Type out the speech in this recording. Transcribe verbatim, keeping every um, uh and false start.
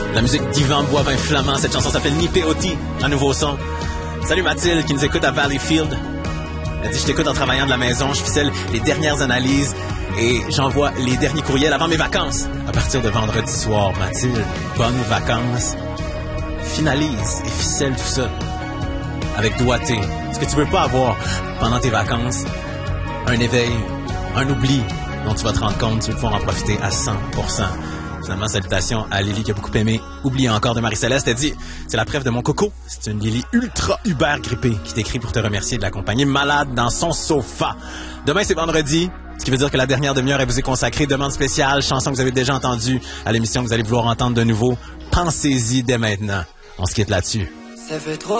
La musique d'Yvan Boivin Flamand. Cette chanson s'appelle Nipeoti, un nouveau son. Salut Mathilde qui nous écoute à Valleyfield. Elle dit, je t'écoute en travaillant de la maison, je ficelle les dernières analyses et j'envoie les derniers courriels avant mes vacances. À partir de vendredi soir, Mathilde, bonnes vacances. Finalise et ficelle tout ça avec doigté. Ce que tu veux pas avoir pendant tes vacances, un éveil, un oubli dont tu vas te rendre compte, tu vas pouvoir en profiter à cent pour cent. Finalement, salutations à Lily qui a beaucoup aimé. Oubliez encore de Marie-Céleste. Elle dit, c'est la preuve de mon coco. C'est une Lily ultra uber grippée qui t'écrit pour te remercier de l'accompagner malade dans son sofa. Demain, c'est vendredi, ce qui veut dire que la dernière demi-heure, elle vous est consacrée. Demande spéciale, chanson que vous avez déjà entendue à l'émission que vous allez vouloir entendre de nouveau. Pensez-y dès maintenant. On se quitte là-dessus. Ça fait trop